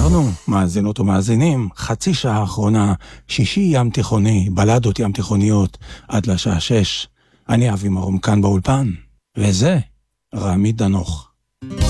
חזרנו, מאזינות ומאזינים, חצי שעה האחרונה, שישי ים תיכוני, בלדות ים תיכוניות, עד לשעה 6. אני אבי מרום כאן באולפן, וזה רמי דנוך.